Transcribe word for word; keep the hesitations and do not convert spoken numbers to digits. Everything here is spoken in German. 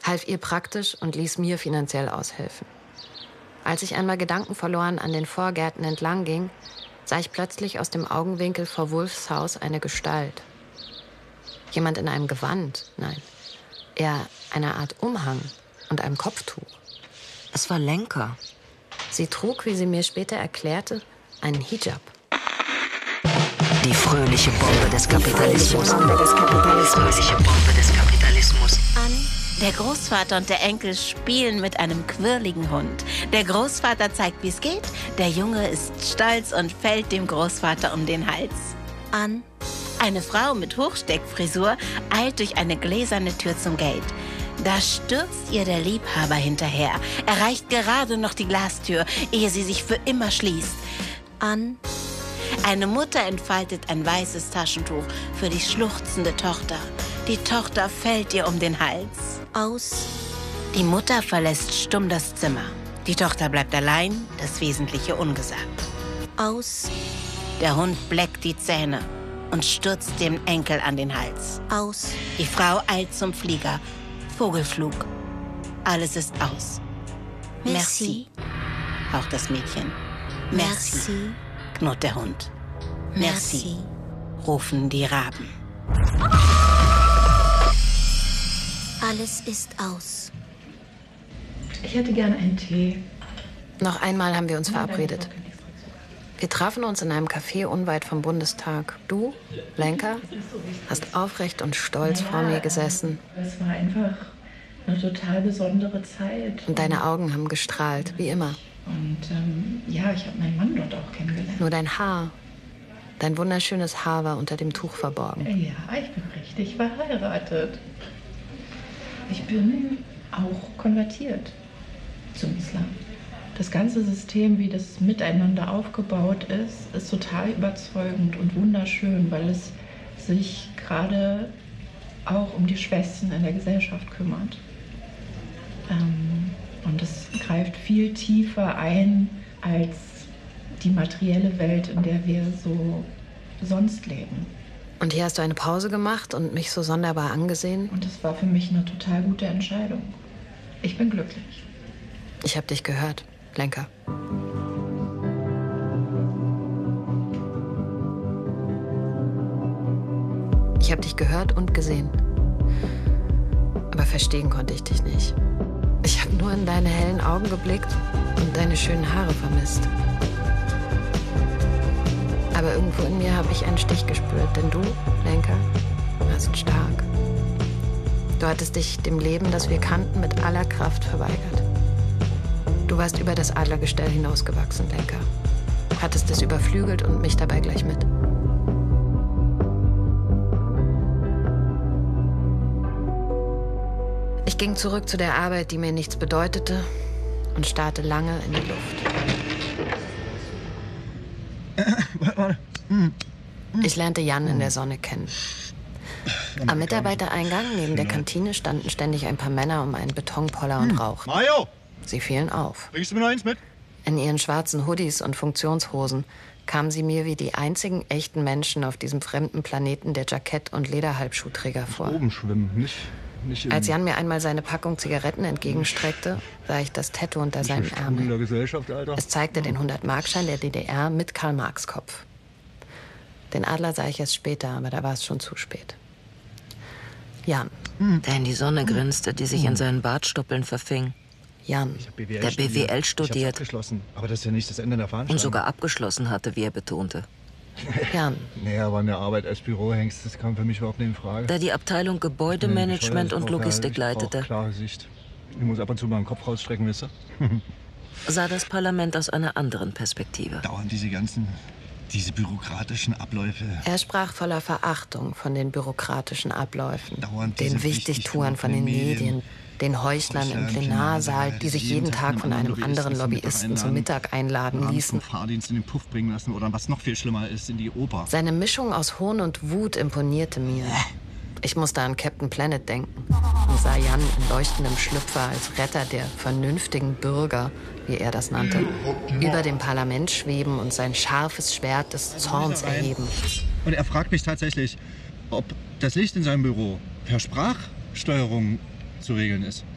half ihr praktisch und ließ mir finanziell aushelfen. Als ich einmal gedankenverloren an den Vorgärten entlang ging, sah ich plötzlich aus dem Augenwinkel vor Wulfs Haus eine Gestalt. Jemand in einem Gewand, nein, eher einer Art Umhang und einem Kopftuch. Es war Lenka. Sie trug, wie sie mir später erklärte, einen Hijab. Die fröhliche Bombe des Kapitalismus. Die fröhliche Bombe des Kapitalismus. An. Der Großvater und der Enkel spielen mit einem quirligen Hund. Der Großvater zeigt, wie es geht. Der Junge ist stolz und fällt dem Großvater um den Hals. An. Eine Frau mit Hochsteckfrisur eilt durch eine gläserne Tür zum Gate. Da stürzt ihr der Liebhaber hinterher, erreicht gerade noch die Glastür, ehe sie sich für immer schließt. An. Eine Mutter entfaltet ein weißes Taschentuch für die schluchzende Tochter. Die Tochter fällt ihr um den Hals. Aus. Die Mutter verlässt stumm das Zimmer. Die Tochter bleibt allein, das Wesentliche ungesagt. Aus. Der Hund bleckt die Zähne und stürzt dem Enkel an den Hals. Aus. Die Frau eilt zum Flieger. Vogelflug. Alles ist aus. Merci, haucht das Mädchen. Merci, Merci. Knurrt der Hund. Merci, Merci, rufen die Raben. Alles ist aus. Ich hätte gerne einen Tee. Noch einmal haben wir uns verabredet. Wir trafen uns in einem Café unweit vom Bundestag. Du, Lenka, hast aufrecht und stolz naja, vor mir gesessen. Es war einfach eine total besondere Zeit. Und deine Augen haben gestrahlt, wie immer. Und ähm, ja, ich habe meinen Mann dort auch kennengelernt. Nur dein Haar, dein wunderschönes Haar war unter dem Tuch verborgen. Ja, ich bin richtig verheiratet. Ich bin auch konvertiert zum Islam. Das ganze System, wie das miteinander aufgebaut ist, ist total überzeugend und wunderschön, weil es sich gerade auch um die Schwächsten in der Gesellschaft kümmert. Ähm, und es greift viel tiefer ein als die materielle Welt, in der wir so sonst leben. Und hier hast du eine Pause gemacht und mich so sonderbar angesehen? Und es war für mich eine total gute Entscheidung. Ich bin glücklich. Ich habe dich gehört, Lenka. Ich habe dich gehört und gesehen. Aber verstehen konnte ich dich nicht. Ich habe nur in deine hellen Augen geblickt und deine schönen Haare vermisst. Aber irgendwo in mir habe ich einen Stich gespürt, denn du, Lenka, warst stark. Du hattest dich dem Leben, das wir kannten, mit aller Kraft verweigert. Du warst über das Adlergestell hinausgewachsen, Lenka. Hattest es überflügelt und mich dabei gleich mit. Ich ging zurück zu der Arbeit, die mir nichts bedeutete, und starrte lange in die Luft. Ich lernte Jan in der Sonne kennen. Am Mitarbeitereingang neben der Kantine standen ständig ein paar Männer um einen Betonpoller und rauchten. Mario! Sie fielen auf. Bringst du mir noch eins mit? In ihren schwarzen Hoodies und Funktionshosen kamen sie mir wie die einzigen echten Menschen auf diesem fremden Planeten der Jackett- und Lederhalbschuhträger vor. Oben schwimmen, nicht, nicht in, Als Jan mir einmal seine Packung Zigaretten entgegenstreckte, sah ich das Tattoo unter seinem in Ärmel. der Gesellschaft, Alter. Es zeigte den hundert-Markschein der D D R mit Karl-Marx-Kopf. Den Adler sah ich erst später, aber da war es schon zu spät. Jan. Der in die Sonne grinste, die sich in seinen Bartstoppeln verfing. Jan. B W L Der B W L Ich studiert. hab's abgeschlossen, aber das ist ja nicht das Ende der Veranstaltung. Und sogar abgeschlossen hatte, wie er betonte. Jan. Nee, aber eine Arbeit als Bürohengst, das kam für mich überhaupt nicht in Frage. Der die Abteilung Gebäudemanagement und Logistik leitete, Klare Sicht. Ich muss ab und zu mal den Kopf rausstrecken, wisst ihr? sah das Parlament aus einer anderen Perspektive. Dauernd diese ganzen, diese bürokratischen Abläufe. Er sprach voller Verachtung von den bürokratischen Abläufen, Dauernd den diese Wichtigtuern von den Medien. Medien, den Heuchlern im Plenarsaal, die sich jeden Tag von einem anderen Lobbyisten zum Mittag einladen ließen. Fahrdienst in den Puff bringen lassen oder was noch viel schlimmer ist, in die Oper. Seine Mischung aus Hohn und Wut imponierte mir. Ich musste an Captain Planet denken und sah Jan in leuchtendem Schlüpfer als Retter der vernünftigen Bürger, wie er das nannte, über dem Parlament schweben und sein scharfes Schwert des Zorns erheben. Und er fragt mich tatsächlich, ob das Licht in seinem Büro per Sprachsteuerung zu regeln ist.